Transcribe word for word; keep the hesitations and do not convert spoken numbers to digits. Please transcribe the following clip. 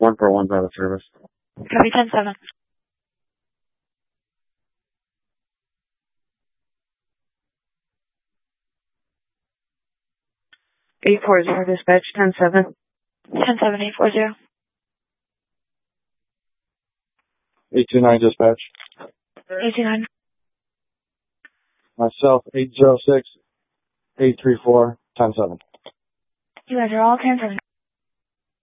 One for one's out of service. Copy ten seven. eight four zero dispatch, ten seven. ten seven, eight four zero. eight two nine dispatch. eight two nine. Myself, eight zero six, eight three four, ten seven. You guys are all ten seven.